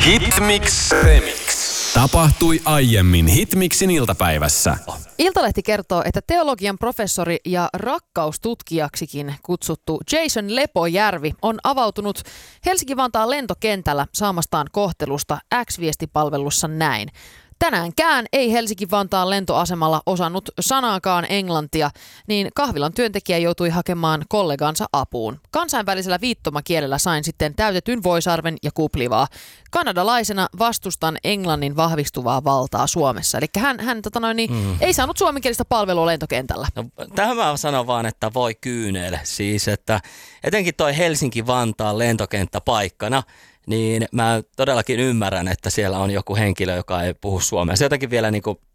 Hitmix Remix. Tapahtui aiemmin Hitmixin iltapäivässä. Iltalehti kertoo, että teologian professori ja rakkaustutkijaksikin kutsuttu Jason Lepojärvi on avautunut Helsinki-Vantaan lentokentällä saamastaan kohtelusta X-viestipalvelussa näin. Tänäänkään ei Helsinki-Vantaan lentoasemalla osannut sanaakaan englantia, niin kahvilan työntekijä joutui hakemaan kollegansa apuun. Kansainvälisellä viittomakielellä sain sitten täytetyn voisarven ja kuplivaa. Kanadalaisena vastustan englannin vahvistuvaa valtaa Suomessa. Eli hän ei saanut suomenkielistä palvelua lentokentällä. No, tähän mä sanon vaan, että voi kyynele. Siis, että etenkin toi Helsinki-Vantaan lentokenttä paikkana, niin mä todellakin ymmärrän, että siellä on joku henkilö, joka ei puhu suomea. Se jotenkin vielä niin kuin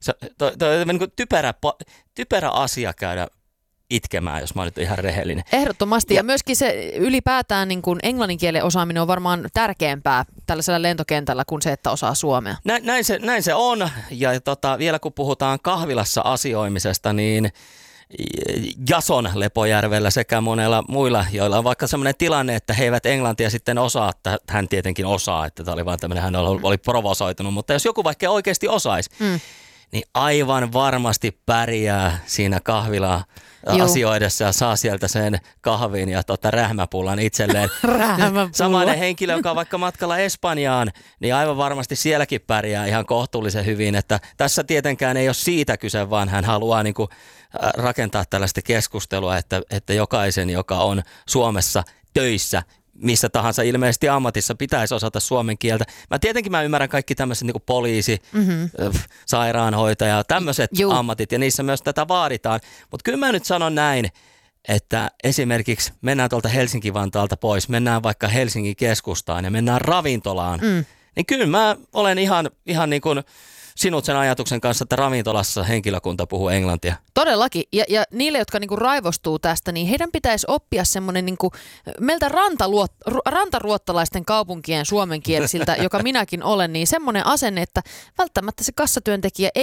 typerä asia käydä itkemään, jos mä olin ihan rehellinen. Ehdottomasti. Ja myöskin se ylipäätään niin kuin englannin kielen osaaminen on varmaan tärkeämpää tällaisella lentokentällä kuin se, että osaa suomea. Näin se on. Ja vielä kun puhutaan kahvilassa asioimisesta, niin Jason Lepojärvellä sekä monella muilla, joilla on vaikka sellainen tilanne, että he eivät englantia sitten osaa, että hän tietenkin osaa, että tämä oli vaan tämmöinen, hän oli provosoitunut, mutta jos joku vaikka oikeasti osaisi, niin aivan varmasti pärjää siinä kahvilaa asioidessa ja saa sieltä sen kahvin ja rähmäpullan itselleen. Samainen henkilö, joka on vaikka matkalla Espanjaan, niin aivan varmasti sielläkin pärjää ihan kohtuullisen hyvin. Että tässä tietenkään ei ole siitä kyse, vaan hän haluaa niin kuin rakentaa tällaista keskustelua, että jokaisen, joka on Suomessa töissä, missä tahansa ilmeisesti ammatissa pitäisi osata suomen kieltä. Mä ymmärrän kaikki tämmöiset niin kuin poliisi, sairaanhoitaja, tämmöiset ammatit ja niissä myös tätä vaaditaan. Mutta kyllä mä nyt sanon näin, että esimerkiksi mennään tuolta Helsinki-Vantaalta pois, mennään vaikka Helsingin keskustaan ja mennään ravintolaan, niin kyllä mä olen ihan niin kuin sinut sen ajatuksen kanssa, että ravintolassa henkilökunta puhuu englantia. Todellakin. Ja niille, jotka niinku raivostuu tästä, niin heidän pitäisi oppia semmoinen niinku meiltä rantaruottalaisten kaupunkien suomenkielisiltä, joka minäkin olen, niin semmoinen asenne, että välttämättä se kassatyöntekijä